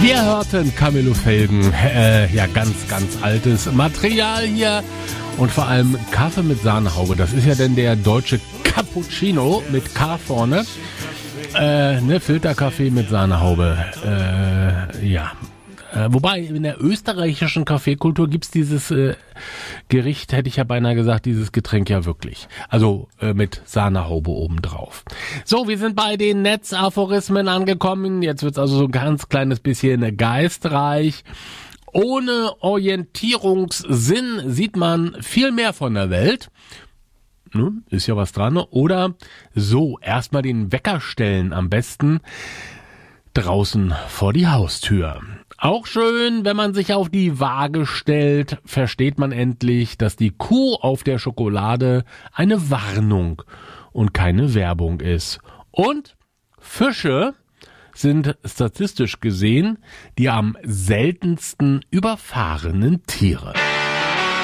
Wir hörten Camillo Felgen, ja ganz, ganz altes Material hier und vor allem Kaffee mit Sahnehaube. Das ist ja denn der deutsche Cappuccino mit K vorne, Filterkaffee mit Sahnehaube, ja. Wobei in der österreichischen Kaffeekultur gibt's dieses Gericht, hätte ich ja beinahe gesagt, dieses Getränk ja wirklich. Also mit Sahnehaube obendrauf. So, wir sind bei den Netzaphorismen angekommen. Jetzt wird's also so ein ganz kleines bisschen geistreich. Ohne Orientierungssinn sieht man viel mehr von der Welt. Ist ja was dran. Oder so, erstmal den Wecker stellen, am besten draußen vor die Haustür. Auch schön, wenn man sich auf die Waage stellt, versteht man endlich, dass die Kuh auf der Schokolade eine Warnung und keine Werbung ist. Und Fische sind statistisch gesehen die am seltensten überfahrenen Tiere.